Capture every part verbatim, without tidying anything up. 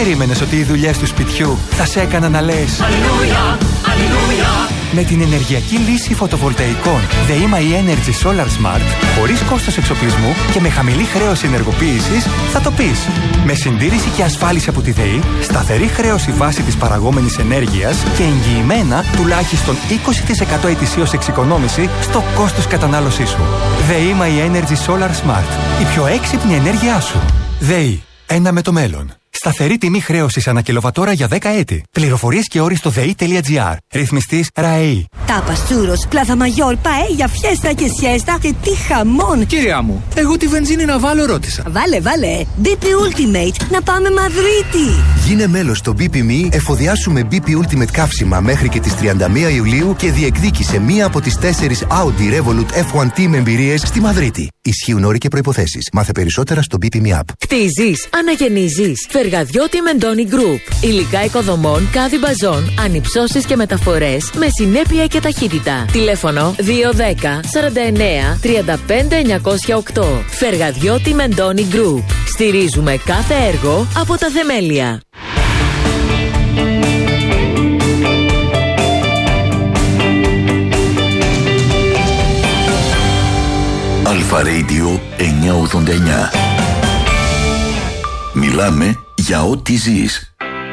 περίμενες ότι οι δουλειές του σπιτιού θα σε έκαναν να λες Αλληλούια, αλληλούια? Με την ενεργειακή λύση φωτοβολταϊκών ΔΕΗ My Energy Solar Smart, χωρίς κόστος εξοπλισμού και με χαμηλή χρέωση ενεργοποίησης, θα το πεις. Με συντήρηση και ασφάλιση από τη ΔΕΗ, σταθερή χρέωση βάση της παραγόμενης ενέργειας και εγγυημένα τουλάχιστον είκοσι τοις εκατό ετησίως εξοικονόμηση στο κόστος κατανάλωσής σου. ΔΕΗ My Energy Solar Smart. Η πιο έξυπνη ενέργειά σου. ΔΕΗ. Ένα με το μέλλον. Σταθερή τιμή χρέωσης ανά κιλοβατόρα για δέκα έτη. Πληροφορίες και όροι στο ΔΕΗ.gr. Ρυθμιστής ΡΑΕΗ. Τάπας, τσούρος, πλάθα μαγιόρ, παέλια, φιέστα και σιέστα και τι χαμόν. Κυρία μου, εγώ τη βενζίνη να βάλω ρώτησα. Βάλε, βάλε. μπι πι Ultimate, να πάμε Μαδρίτη. Γίνε μέλος στο μπι πι εμ ι, εφοδιάσου με μπι πι Ultimate καύσιμα μέχρι και τις τριάντα μία Ιουλίου και διεκδίκησε μία από τις τέσσερις Audi Revolut εφ ουάν τι με εμπειρίες στη Μαδρίτη. Ισχύουν όροι και προϋποθέσεις. Μάθε περισσότερα στο μπι πι εμ ι App. Κτίζεις, αναγεννίζεις. Φεργαδιώτη Μεντώνη Group. Υλικά οικοδομών, κάδι μπαζών, ανυψώσεις και μεταφορές με συνέπεια και ταχύτητα. Τηλέφωνο δύο ένα μηδέν σαράντα εννέα τριάντα πέντε εννιακόσια οκτώ. Φεργαδιώτη Μεντώνη Group. Στηρίζουμε κάθε έργο από τα θεμέλια. Αλφα Radio εννιακόσια ογδόντα εννιά. Μιλάμε για ό,τι ζεις.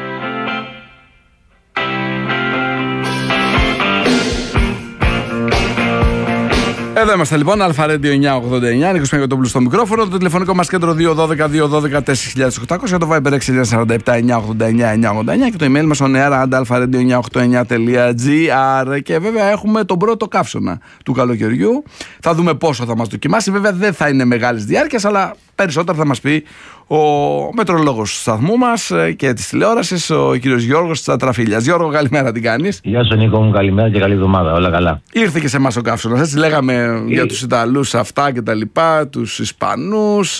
Εδώ είμαστε λοιπόν, Αλφα Radio εννιακόσια ογδόντα εννιά, Νίκος Παγιωτόπουλος στο μικρόφωνο, το τηλεφωνικό μας κέντρο δύο ένα δύο δύο ένα δύο τέσσερα χιλιάδες οκτακόσια, το Viber έξι εννιά τέσσερα επτά εννιακόσια ογδόντα εννιά εννιακόσια ογδόντα εννιά και το email μας on air at alpha radio εννιακόσια ογδόντα εννιά τελεία τζι άρ. Και βέβαια έχουμε τον πρώτο καύσωνα του καλοκαιριού. Θα δούμε πόσο θα μας δοκιμάσει. Βέβαια δεν θα είναι μεγάλης διάρκειας, αλλά περισσότερα θα μας πει ο μετρολόγος του σταθμού μας και της τηλεόρασης, ο κύριος Γιώργος Τσατραφίλιας. Γιώργο, καλημέρα, τι κάνεις? Γεια σου Νίκο μου, καλημέρα και καλή εβδομάδα, όλα καλά. Ήρθε και σε εμάς ο καύσωνας, έτσι λέγαμε Ή... για τους Ιταλούς αυτά και τα λοιπά, τους Ισπανούς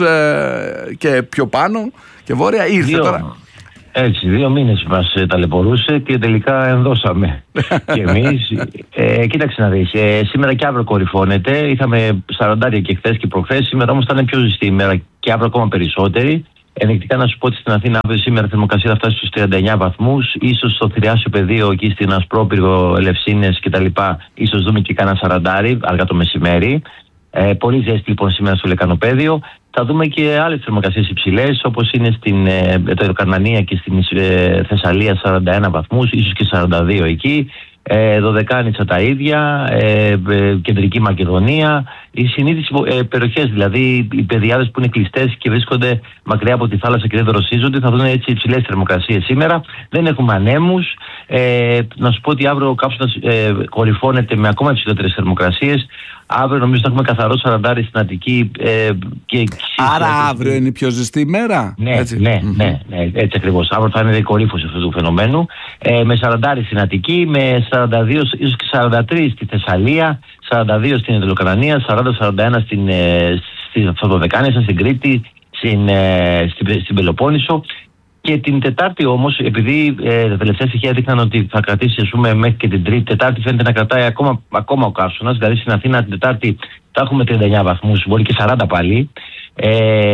ε, και πιο πάνω και βόρεια, ήρθε δύο, τώρα. Έτσι, δύο μήνες μας ε, ταλαιπωρούσε και τελικά ενδώσαμε και εμείς. Ε, κοίταξε να δεις, ε, σήμερα και αύριο κορυφώνεται, είχαμε σαράντα και χθες και προχθές, σήμερα όμως θα είναι πιο ζεστή ημέρα και αύριο ακόμα περισσότερη. Ενδεικτικά να σου πω ότι στην Αθήνα αύριο σήμερα η θερμοκρασία θα φτάσει στους τριάντα εννιά βαθμούς, ίσως στο Θηριάσιο πεδίο εκεί στην Ασπρόπυργο, Ελευσίνες κτλ. Ίσως δούμε και κανένα σαραντάρι αργά το μεσημέρι. Ε, πολύ ζέστη λοιπόν σήμερα στο Λεκανοπέδιο. Θα δούμε και άλλες θερμοκρασίες υψηλές, όπως είναι στην ε, Καρνανία και στην ε, Θεσσαλία σαράντα ένα βαθμούς, ίσως και σαράντα δύο εκεί. Ε, Δωδεκάνησα τα ίδια, ε, ε, Κεντρική Μακεδονία, οι συνήθεις ε, περιοχές, δηλαδή οι πεδιάδες που είναι κλειστές και βρίσκονται μακριά από τη θάλασσα και δεν δροσίζονται, θα δουν έτσι υψηλές θερμοκρασίες σήμερα. Δεν έχουμε ανέμους. Ε, να σου πω ότι αύριο ο καύσωνας ε, κορυφώνεται με ακόμα υψηλότερες θερμοκρασίες. Αύριο νομίζω θα έχουμε καθαρό σαραντάρι στην Αττική. Ε, και Άρα αύριο είναι η πιο ζεστή ημέρα. Ναι, έτσι. Ναι, mm-hmm. ναι, ναι, έτσι ακριβώς. Αύριο θα είναι η κορύφωση αυτού του φαινομένου. Ε, με σαραντάρι στην Αττική, με σαράντα δύο, ίσως και σαράντα τρία στη Θεσσαλία, σαράντα δύο στην Εντελοκρανία, σαράντα σαράντα ένα στην, ε, στη Δωδεκάνησα, στην Κρήτη, στην, ε, στην, στην Πελοπόννησο. Και την Τετάρτη όμως, επειδή ε, τα τελευταία στοιχεία δείχναν ότι θα κρατήσει ας πούμε, μέχρι και την Τρίτη, Τετάρτη φαίνεται να κρατάει ακόμα, ακόμα ο καύσωνας. Δηλαδή στην Αθήνα την Τετάρτη θα έχουμε τριάντα εννιά βαθμούς, μπορεί και σαράντα πάλι, ε,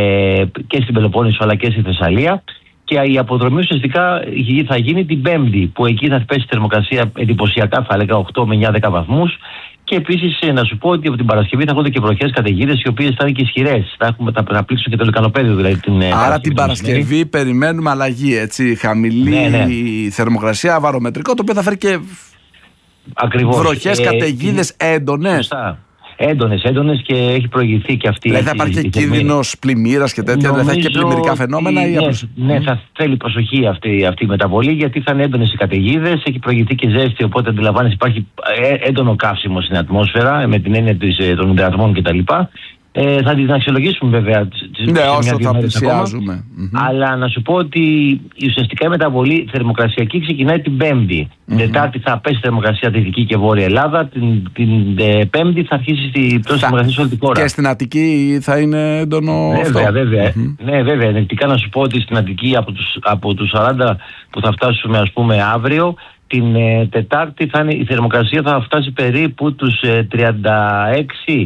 και στην Πελοπόννησο αλλά και στη Θεσσαλία. Και η αποδρομή ουσιαστικά θα γίνει την Πέμπτη, που εκεί θα πέσει η θερμοκρασία εντυπωσιακά, θα έλεγα οκτώ με εννιά δέκα βαθμούς. Και επίσης να σου πω ότι από την Παρασκευή θα έρχονται και βροχές καταιγίδες, οι οποίες θα είναι και ισχυρές. Θα, έχουμε, θα, θα πλήξουν και το Λεκανοπέδιο. Δηλαδή, την, Άρα την Παρασκευή μεσημέρι περιμένουμε αλλαγή, έτσι. Χαμηλή ναι, ναι. θερμοκρασία, βαρομετρικό, το οποίο θα φέρει και βροχές, ε, καταιγίδες ε, έντονες. Έντονες, έντονες και έχει προηγηθεί και αυτή. Δηλαδή θα υπάρχει και κίνδυνος πλημμύρας και τέτοια, δηλαδή θα έχει και πλημμυρικά φαινόμενα. Ναι, ή απλώς... ναι, θα θέλει προσοχή αυτή, αυτή η μεταβολή, γιατί θα είναι έντονες οι καταιγίδες, έχει προηγηθεί και ζέστη, οπότε αντιλαμβάνεσαι υπάρχει έντονο καύσιμο στην ατμόσφαιρα με την έννοια των υδρατμών κτλ. Ε, θα την αξιολογήσουμε βέβαια τις ναι, όσο θα πλησιάζουμε. Mm-hmm. Αλλά να σου πω ότι ουσιαστικά η μεταβολή θερμοκρασιακή ξεκινάει την Πέμπτη. Mm-hmm. Τετάρτη θα πέσει η θερμοκρασία Δυτική και Βόρεια Ελλάδα. Την, την ε, Πέμπτη θα αρχίσει η πτώση θερμοκρασία σε όλη τη χώρα. Και στην Αττική θα είναι έντονο βέβαια, αυτό. Βέβαια, mm-hmm. ναι, βέβαια. Ενδεικτικά να σου πω ότι στην Αττική από τους, από τους σαράντα που θα φτάσουμε ας πούμε αύριο, την ε, Τετάρτη θα είναι, η θερμοκρασία θα φτάσει περίπου τους ε, τριάντα έξι.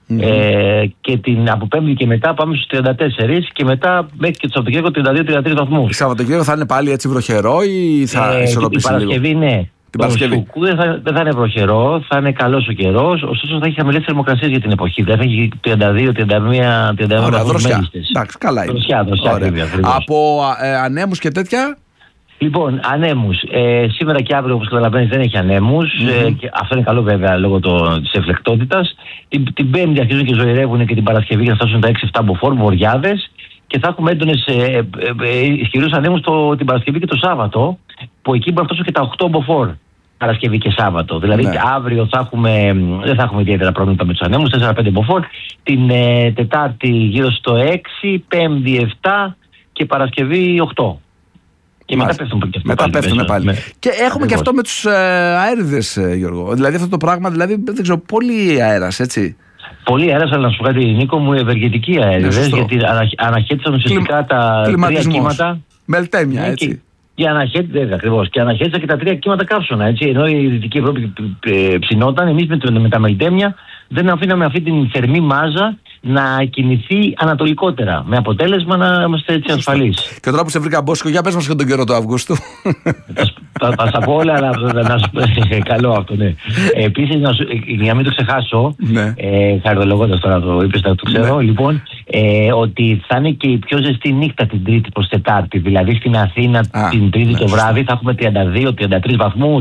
Mm-hmm. Ε, και την, από Πέμπτη και μετά πάμε στους τριάντα τέσσερα και μετά μέχρι και το Σαββατοκύριακο τριάντα δύο τριάντα τρία βαθμούς. Σαββατοκύριακο θα είναι πάλι έτσι βροχερό ή θα ε, ισορροπήσει λίγο? Η Παρασκευή ναι. Την Παρασκευή. Δεν θα, δεν θα είναι βροχερό, θα είναι καλός ο καιρός, ωστόσο θα έχει χαμηλές θερμοκρασίες για την εποχή. Δεν θα έχει τριάντα δύο τριάντα ένα βαθμούς μέγιστες. Εντάξει, καλά είναι. Δροσιά, δροσιά, ακριβώς. Από ε, ανέμους και τέτοια. Λοιπόν, ανέμους. Ε, σήμερα και αύριο, όπως καταλαβαίνεις, δεν έχει ανέμους. Mm-hmm. Ε, και αυτό είναι καλό βέβαια λόγω της εφλεκτότητας. Την, την Πέμπτη αρχίζουν και ζωηρεύουν και την Παρασκευή για να φτάσουν τα έξι εφτά μποφόρ, βοριάδες. Και θα έχουμε έντονες ε, ε, ε, ισχυρούς ανέμους το, την Παρασκευή και το Σάββατο, που εκεί μπορεί να φτάσουν και τα οκτώ μποφόρ. Παρασκευή και Σάββατο. Δηλαδή ναι. αύριο θα έχουμε, δεν θα έχουμε ιδιαίτερα προβλήματα με τους ανέμους, τέσσερα πέντε μποφόρ. Την ε, Τετάρτη γύρω στο έξι, Πέμπτη επτά και Παρασκευή οκτώ. Και μετά πέφτουν, και μετά πάλι, πέφτουν πάλι. Με... Και έχουμε Ακριβώς. Και αυτό με τους ε, αέριδες, ε, Γιώργο. Δηλαδή αυτό το πράγμα, δηλαδή δεν ξέρω, πολύ αέρας, έτσι. Πολύ αέρας, αλλά να σου πω, Νίκο μου, ευεργετικοί αέριδες, γιατί ανα, αναχέτησαν ουσιαστικά τα τρία κύματα. Μελτέμια, έτσι. Και, και αναχέτησαν, ακριβώς, και αναχέτησαν και τα τρία κύματα καύσωνα, έτσι. Ενώ η Δυτική Ευρώπη ψινόταν, εμείς με, με τα μελτέμια δεν αφήναμε αυτή την θερμή μάζα να κινηθεί ανατολικότερα. Με αποτέλεσμα να είμαστε έτσι ασφαλείς. Και τώρα που σε βρήκα, Μπόσκο, για πες μας και τον καιρό του Αυγούστου. Θα στα πω όλα, αλλά να σου πω. Καλό αυτό, ναι. Επίσης, για να μην το ξεχάσω, χαριτολογώντας τώρα το είπες, το ξέρω, λοιπόν, ότι θα είναι και η πιο ζεστή νύχτα την Τρίτη προς Τετάρτη. Δηλαδή στην Αθήνα την Τρίτη το βράδυ θα έχουμε τριάντα δύο τριάντα τρεις βαθμούς.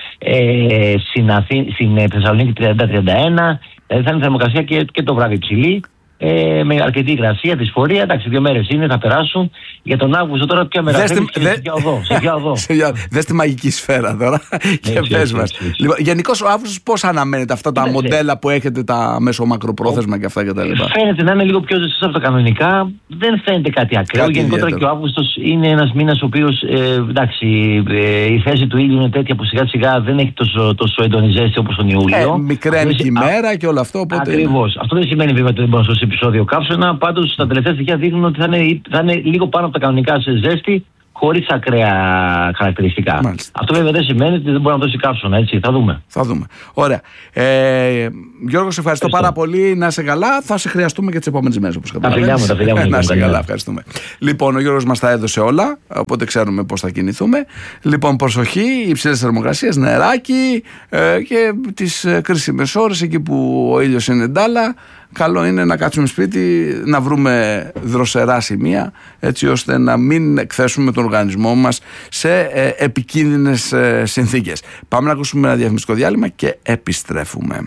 Στην Θεσσαλονίκη τριάντα τριάντα ένα. Δηλαδή θα είναι θερμοκρασία και, και το βράδυ υψηλή, ε, με αρκετή υγρασία, δυσφορία. Εντάξει, δύο μέρες είναι, θα περάσουν. Για τον Αύγουστο τώρα πια μεραφέρει σε ποια οδό. Σε ποια οδό. Δες τη μαγική σφαίρα τώρα και πες μας. Λοιπόν, γενικώς ο Αύγουστος πώς αναμένετε αυτά τα μοντέλα που έχετε, τα μέσο-μακροπρόθεσμα και αυτά κτλ? Φαίνεται να είναι λίγο πιο ζεστός από τα κανονικά. Δεν φαίνεται κάτι ακραίο. Γενικότερα και ο Αύγουστος είναι ένας μήνας ο οποίος, εντάξει, η θέση του ήλιου είναι τέτοια που σιγά σιγά δεν έχει τόσο έντονη ζέστη όπως τον Ιούλιο. Μικραίνει και η μέρα και όλο αυτό. Ακριβώς. Αυτό δεν σημαίνει βέβαια ότι δεν μπορεί να σώσει επεισόδιο καύσωνα. Πάντως τα τελευταία στοιχεία δείχνουν ότι θα είναι, θα είναι λίγο πάνω από τα κανονικά σε ζέστη, χωρίς ακραία χαρακτηριστικά. Μάλιστα. Αυτό βέβαια δεν σημαίνει ότι δεν μπορεί να δώσει καύσωνα, έτσι. Θα δούμε. Θα δούμε. Ωραία. Ε, Γιώργο, σε ευχαριστώ πάρα πολύ. Να είσαι καλά. Θα σε χρειαστούμε και τις επόμενες μέρες, όπως καταλαβαίνεις. Τα φιλιά μου, τα φιλιά μου. Να είσαι καλά, ευχαριστούμε. Λοιπόν, ο Γιώργος μας τα έδωσε όλα, οπότε ξέρουμε πώς θα κινηθούμε. Λοιπόν, προσοχή, υψηλές θερμοκρασίες, νεράκι ε, και τις κρίσιμες ώρες εκεί που ο ήλιος είναι ντάλα. Καλό είναι να κάτσουμε σπίτι, να βρούμε δροσερά σημεία, έτσι ώστε να μην εκθέσουμε τον οργανισμό μας σε ε, επικίνδυνες ε, συνθήκες. Πάμε να ακούσουμε ένα διαφημιστικό διάλειμμα και επιστρέφουμε.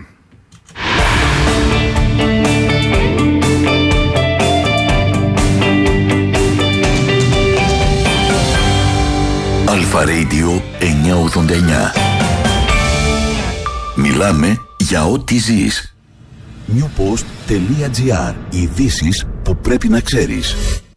Αλφα Radio εννιακόσια ογδόντα εννιά. Μιλάμε για ό,τι ζεις. newpost.gr. Ειδήσεις που πρέπει να ξέρεις.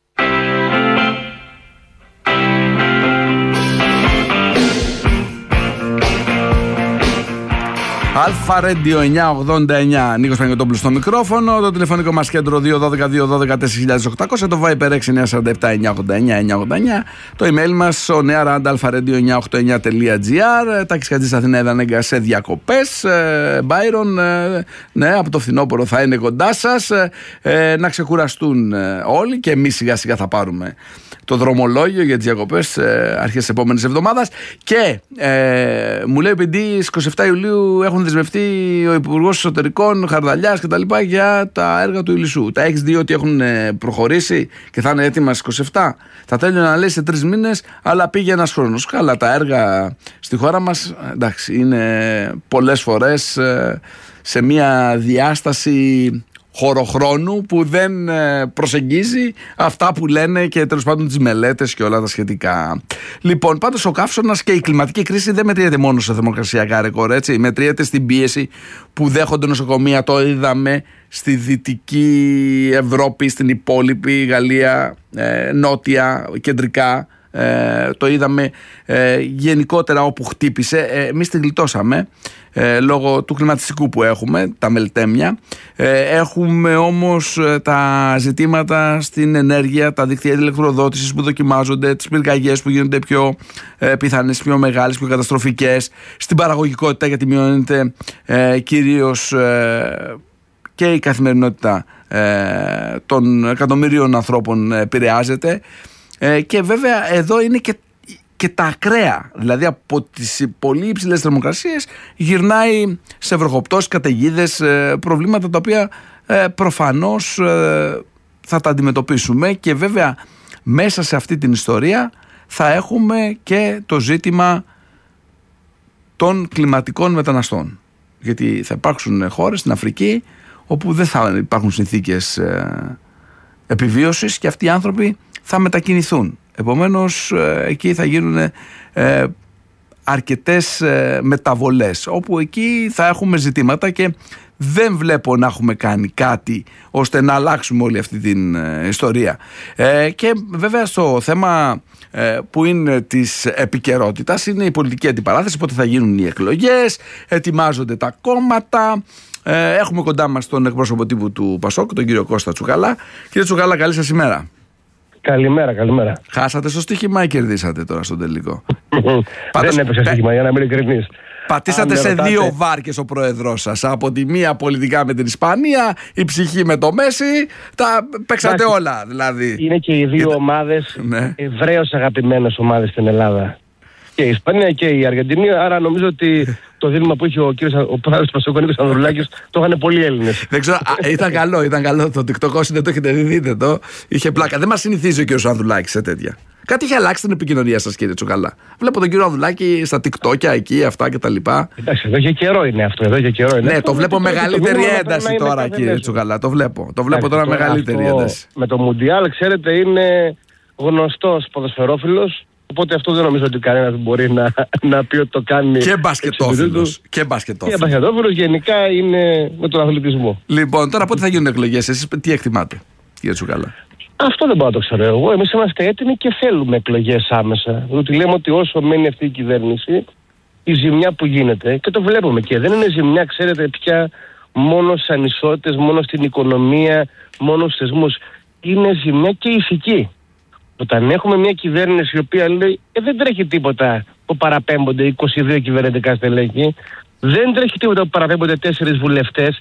Αλφα Radio εννιακόσια ογδόντα εννιά. Νίκος Παναγιωτόπουλος στο μικρόφωνο. Το τηλεφωνικό μας κέντρο δύο ένα δύο δύο ένα δύο τέσσερα χιλιάδες οκτακόσια. Το Viber έξι εννιά τέσσερα επτά εννιακόσια ογδόντα εννιά εννιακόσια ογδόντα εννιά. Το email μας ο νεαράντα αλφα-radio εννιακόσια ογδόντα εννιά τελεία τζι άρ. Τάκης Χατζής Αθηνά Εδανέγκα σε διακοπές. Μπάιρον, ναι, από το φθινόπωρο θα είναι κοντά σας. Ε, να ξεκουραστούν όλοι και εμείς σιγά σιγά θα πάρουμε το δρομολόγιο για τις διακοπές ε, αρχές της επόμενης εβδομάδας. Και ε, μου λέει, επειδή στις είκοσι επτά Ιουλίου έχουν δεσμευτεί ο Υπουργός Εσωτερικών, Χαρδαλιάς και τα λοιπά για τα έργα του Ηλισσού. Τα έχεις δει ότι έχουν προχωρήσει και θα είναι έτοιμα στις είκοσι επτά? Θα τέλειωνε να λέει σε τρεις μήνες, αλλά πήγε ένας χρόνος. Καλά, τα έργα στη χώρα μας, εντάξει, είναι πολλές φορές ε, σε μια διάσταση χωροχρόνου που δεν προσεγγίζει αυτά που λένε και τέλος πάντων τις μελέτες και όλα τα σχετικά. Λοιπόν, πάντως ο καύσωνας και η κλιματική κρίση δεν μετριέται μόνο σε θερμοκρασιακά ρεκόρ, έτσι. Μετριέται στην πίεση που δέχονται νοσοκομεία. Το είδαμε στη Δυτική Ευρώπη, στην υπόλοιπη Γαλλία, ε, νότια, κεντρικά. Ε, το είδαμε ε, γενικότερα όπου χτύπησε. ε, Εμείς τη γλιτώσαμε ε, λόγω του κλιματιστικού που έχουμε, τα μελτέμια. ε, Έχουμε όμως ε, τα ζητήματα στην ενέργεια, τα δίκτυα ηλεκτροδότησης που δοκιμάζονται, τις πυρκαγιές που γίνονται πιο ε, πιθανές, πιο μεγάλες, πιο καταστροφικές, στην παραγωγικότητα γιατί μειώνεται ε, κυρίως ε, και η καθημερινότητα ε, των εκατομμυρίων ανθρώπων επηρεάζεται. Ε, και βέβαια εδώ είναι και, και τα ακραία. Δηλαδή από τις πολύ υψηλές θερμοκρασίες γυρνάει σε βροχοπτώσεις, καταιγίδες, ε, προβλήματα τα οποία ε, προφανώς ε, θα τα αντιμετωπίσουμε. Και βέβαια μέσα σε αυτή την ιστορία θα έχουμε και το ζήτημα των κλιματικών μεταναστών. Γιατί θα υπάρξουν χώρες στην Αφρική όπου δεν θα υπάρχουν συνθήκες ε, επιβίωσης και αυτοί οι άνθρωποι θα μετακινηθούν. Επομένως ε, εκεί θα γίνουν ε, αρκετές ε, μεταβολές, όπου εκεί θα έχουμε ζητήματα και δεν βλέπω να έχουμε κάνει κάτι ώστε να αλλάξουμε όλη αυτή την ε, ιστορία. Ε, και βέβαια στο θέμα ε, που είναι της επικαιρότητας είναι η πολιτική αντιπαράθεση, πότε θα γίνουν οι εκλογές, ετοιμάζονται τα κόμματα. Ε, έχουμε κοντά μας τον εκπρόσωπο τύπου του Πασόκ, τον κύριο Κώστα Τσουκαλά. Κύριε Τσουκαλά, καλή σας ημέρα. Καλημέρα, καλημέρα. Χάσατε στο στοίχημα ή κερδίσατε τώρα στον τελικό? Δεν έπεσε στοίχημα, για να μην ειλικρινείς. Πατήσατε σε ρωτάτε... δύο βάρκες ο πρόεδρός σας. Από τη μία πολιτικά με την Ισπανία, η ψυχή με το Μέση. Τα παίξατε Άχι. όλα δηλαδή. Είναι και οι δύο ομάδες ναι. ευρέως αγαπημένες ομάδες στην Ελλάδα. Και η Ισπανία και η Αργεντινή. Άρα νομίζω ότι το δίλημμα που είχε ο κύριος ο πρόεδρος του Πασόκ, ο Νίκος Ανδρουλάκης, το είχαν πολλοί Έλληνες. Δεν ξέρω, α, ήταν καλό, ήταν καλό. Το TikTok όσοι δεν το έχετε δει, δείτε το. Είχε πλάκα. Δεν μας συνηθίζει ο κύριος Ανδρουλάκης σε τέτοια. Κάτι είχε αλλάξει την επικοινωνία σας, κύριε Τσουκαλά. Βλέπω τον κύριο Ανδρουλάκη στα TikTok εκεί, αυτά κτλ. Εντάξει, εδώ και καιρό είναι αυτό. Εδώ και καιρό είναι. Ναι, αυτό, το βλέπω το μεγαλύτερη το ένταση τώρα, κύριε Τσουκαλά. Το βλέπω. Το βλέπω τώρα μεγαλύτερη ένταση. Με το Μουντιάλ, ξέρετε, είναι γνωστός ποδοσφαιρόφιλος. Οπότε αυτό δεν νομίζω ότι κανένας μπορεί να, να πει ότι το κάνει. Και μπασκετόφιλος. Και μπασκετόφιλος. Και μπασκετόφιλος γενικά είναι με τον αθλητισμό. Λοιπόν, τώρα πότε θα γίνουν εκλογές, εσείς τι εκτιμάτε, κύριε Τσουκαλά? Αυτό δεν μπορώ να το ξέρω εγώ. Εμείς είμαστε έτοιμοι και θέλουμε εκλογές άμεσα. Διότι λέμε ότι όσο μένει αυτή η κυβέρνηση, η ζημιά που γίνεται, και το βλέπουμε και δεν είναι ζημιά, ξέρετε πια, μόνο στις ανισότητες, μόνο στην οικονομία, μόνο στους θεσμούς. Είναι ζημιά και ηθική. Όταν έχουμε μια κυβέρνηση η οποία λέει ε, δεν τρέχει τίποτα που παραπέμπονται είκοσι δύο κυβερνητικά στελέχη, δεν τρέχει τίποτα που παραπέμπονται τέσσερις βουλευτές.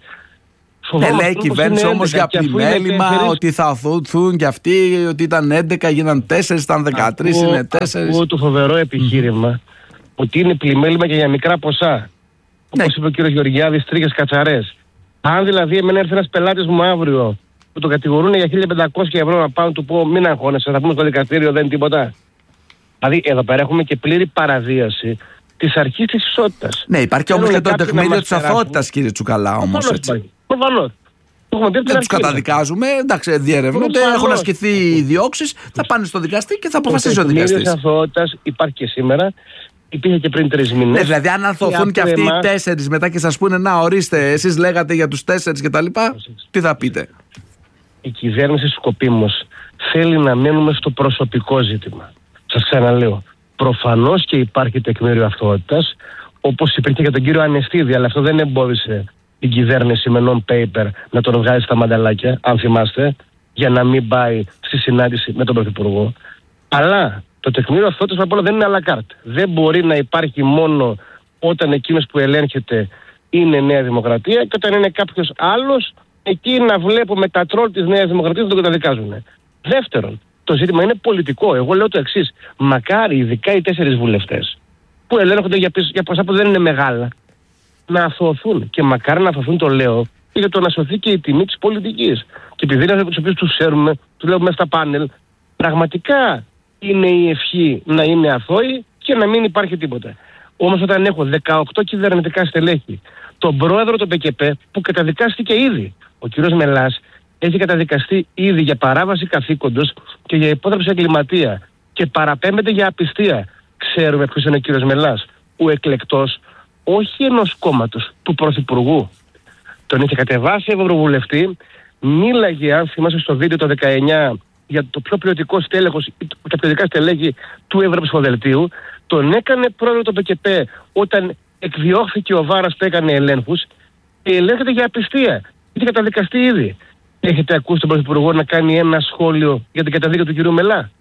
Δεν λέει η κυβέρνηση όμως για πλημέλημα ότι θα οθούν και αυτοί, ότι ήταν έντεκα, γίναν τέσσερα, ήταν δεκατρία, ακούω, είναι τέσσερα. Ακούω το φοβερό επιχείρημα mm. ότι είναι πλημέλημα και για μικρά ποσά. Ναι. Όπως είπε ο κύριος Γεωργιάδης, τρίχες κατσαρές. Αν δηλαδή εμένα έρθει ένας πελάτης μου αύριο που το κατηγορούν για χίλια πεντακόσια ευρώ να πάω να του πω μην αγχώνεσαι, θα πούμε στο δικαστήριο, δεν είναι τίποτα. Δηλαδή εδώ πέρα έχουμε και πλήρη παραβίαση της αρχής της ισότητας. Ναι, υπάρχει όμως και το τεκμήριο της αθωότητας, κύριε Τσουκαλά, όμως έτσι. Προφανώς. Δεν τους καταδικάζουμε, εντάξει, διερευνούνται, έχουν ασκηθεί διώξεις, θα πάνε στο δικαστή και θα αποφασίσει ο δικαστής. Το τεκμήριο της αθωότητας υπάρχει και σήμερα. Υπήρχε και πριν τρεις μήνες. Ναι, δηλαδή αν ανθωθούν και αυτοί οι τέσσερις μετά και σας πούνε να ορίστε, εσείς λέγατε για τους τέσσερις κτλ. Τι θα πείτε? Η κυβέρνηση σκοπίμως θέλει να μένουμε στο προσωπικό ζήτημα. Σας ξαναλέω, προφανώς και υπάρχει τεκμήριο αθωότητας, όπως υπήρχε για τον κύριο Ανεστίδη, αλλά αυτό δεν εμπόδισε την κυβέρνηση με non-paper να τον βγάζει στα μανταλάκια, αν θυμάστε, για να μην πάει στη συνάντηση με τον Πρωθυπουργό. Αλλά το τεκμήριο αθωότητας απ' όλα δεν είναι à la carte. Δεν μπορεί να υπάρχει μόνο όταν εκείνος που ελέγχεται είναι Νέα Δημοκρατία και όταν είναι κάποιος άλλος, εκεί να βλέπουμε τα τρόλ της Νέας Δημοκρατίας να τον καταδικάζουν. Δεύτερον, το ζήτημα είναι πολιτικό. Εγώ λέω το εξής. Μακάρι ειδικά οι τέσσερις βουλευτές που ελέγχονται για, για ποσά που δεν είναι μεγάλα να αθωωθούν. Και μακάρι να αθωωθούν, το λέω, για το να σωθεί και η τιμή της πολιτικής. Και επειδή είναι αυτούς τους οποίους τους ξέρουμε, τους λέμε στα πάνελ, πραγματικά είναι η ευχή να είναι αθώοι και να μην υπάρχει τίποτα. Όμως όταν έχω δεκαοκτώ κυβερνητικά στελέχη, τον πρόεδρο του ΠΚΠ που καταδικάστηκε ήδη, ο κ. Μελάς, έχει καταδικαστεί ήδη για παράβαση καθήκοντος και για υπότραψη εγκληματία και παραπέμπεται για απιστία. Ξέρουμε ποιος είναι ο κ. Μελάς, ο εκλεκτός όχι ενός κόμματος, του Πρωθυπουργού. Τον είχε κατεβάσει ευρωβουλευτή, μίλαγε, αν θυμάσαι στο βίντεο το δεκαεννιά, για το πιο ποιοτικό στέλεχος, τα ποιοτικά στελέχη του Ευρωψηφοδελτίου, τον έκανε πρόεδρο του ΠΚΠ όταν εκδιώχθηκε ο Βάρας που έκανε ελέγχους και ελέγχεται για απιστία. Είχε καταδικαστεί ήδη. Έχετε ακούσει τον Πρωθυπουργό να κάνει ένα σχόλιο για την καταδίκη του κυρίου Μελά?